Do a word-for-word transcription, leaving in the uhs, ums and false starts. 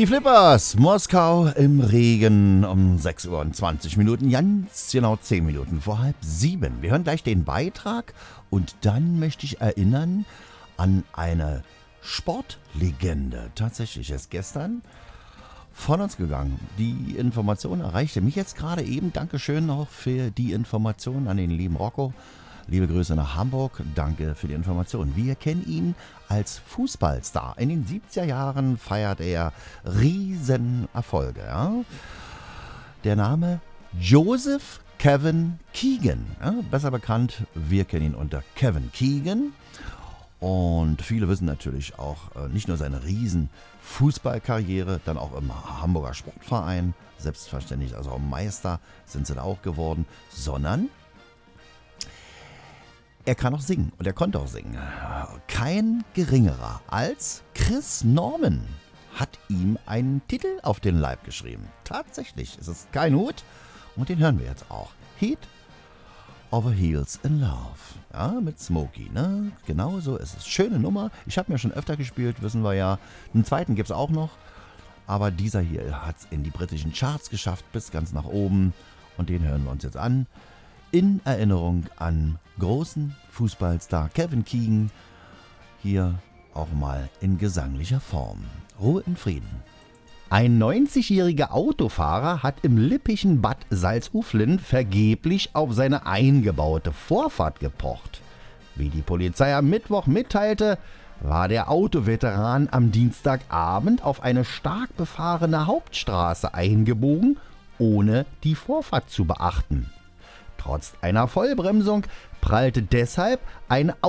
Die Flippers, Moskau im Regen um sechs Uhr und zwanzig Minuten, ganz genau zehn Minuten vor halb sieben. Wir hören gleich den Beitrag und dann möchte ich erinnern an eine Sportlegende. Tatsächlich ist gestern von uns gegangen. Die Information erreichte mich jetzt gerade eben. Dankeschön noch für die Information an den lieben Rocco. Liebe Grüße nach Hamburg, danke für die Information. Wir kennen ihn als Fußballstar. In den siebziger Jahren feiert er Riesenerfolge. Ja? Der Name Joseph Kevin Keegan, ja? Besser bekannt, wir kennen ihn unter Kevin Keegan. Und viele wissen natürlich auch äh, nicht nur seine riesen Fußballkarriere, dann auch im Hamburger Sportverein, selbstverständlich, also auch Meister sind sie da auch geworden, sondern er kann auch singen und er konnte auch singen. Kein geringerer als Chris Norman hat ihm einen Titel auf den Leib geschrieben. Tatsächlich, es ist kein Hut und den hören wir jetzt auch. Heat Over Heels in Love. Ja, mit Smokey, ne? Genau so ist es. Schöne Nummer. Ich habe mir schon öfter gespielt, wissen wir ja. Einen zweiten gibt es auch noch. Aber dieser hier hat es in die britischen Charts geschafft, bis ganz nach oben. Und den hören wir uns jetzt an. In Erinnerung an großen Fußballstar Kevin Keegan. Hier auch mal in gesanglicher Form. Ruhe in Frieden. Ein neunzigjähriger Autofahrer hat im lippischen Bad Salzuflen vergeblich auf seine eingebaute Vorfahrt gepocht. Wie die Polizei am Mittwoch mitteilte, war der Autoveteran am Dienstagabend auf eine stark befahrene Hauptstraße eingebogen, ohne die Vorfahrt zu beachten. Trotz einer Vollbremsung prallte deshalb eine